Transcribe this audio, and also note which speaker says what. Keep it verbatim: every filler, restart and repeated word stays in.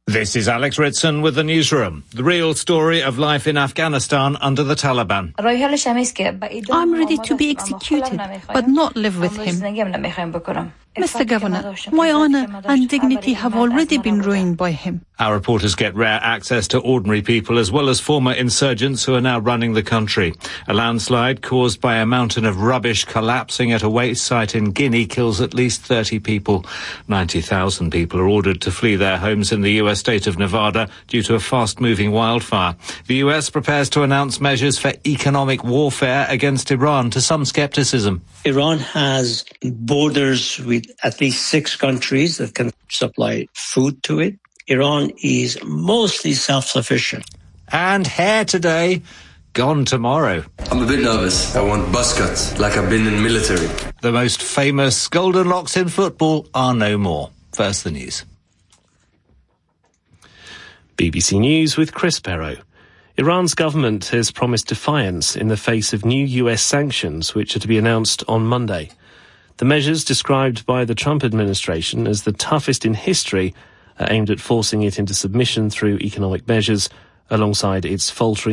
Speaker 1: This is Alex Ritson with the newsroom. The real story of life in Afghanistan under the Taliban.
Speaker 2: I'm ready to be executed, but not live with him. Mister Governor, my honour and dignity have already been ruined by him.
Speaker 1: Our reporters get rare access to ordinary people as well as former insurgents who are now running the country. A landslide caused by a mountain of rubbish collapsing at a waste site in Guinea kills at least thirty people. ninety thousand people are ordered to flee their homes in the U S state of Nevada due to a fast-moving wildfire. The U S prepares to announce measures for economic warfare against Iran to some scepticism.
Speaker 3: Iran has borders with at least six countries that can supply food to it. Iran is mostly self-sufficient.
Speaker 1: And hair today, gone tomorrow.
Speaker 4: I'm a bit nervous. I want buzz cuts, like I've been in military.
Speaker 1: The most famous golden locks in football are no more. First, the news.
Speaker 5: B B C News with Chris Perrow. Iran's government has promised defiance in the face of new U S sanctions, which are to be announced on Monday. The measures, described by the Trump administration as the toughest in history, are aimed at forcing it into submission through economic measures, alongside its faltering